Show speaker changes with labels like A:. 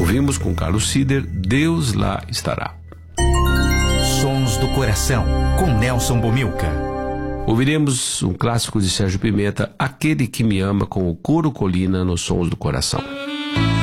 A: Ouvimos com Carlos Sider, Deus lá estará.
B: Sons do Coração, com Nelson Bomilca.
A: Ouviremos um clássico de Sérgio Pimenta, Aquele que me ama, com o Coro Colina nos Sons do Coração.